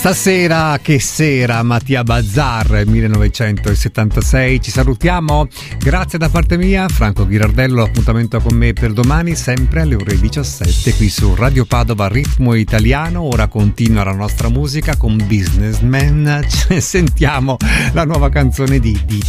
Stasera, che sera, Mattia Bazar 1976. Ci salutiamo, grazie da parte mia, Franco Ghirardello. Appuntamento con me per domani, sempre alle ore 17 qui su Radio Padova Ritmo Italiano. Ora continua la nostra musica con Businessman. Sentiamo la nuova canzone di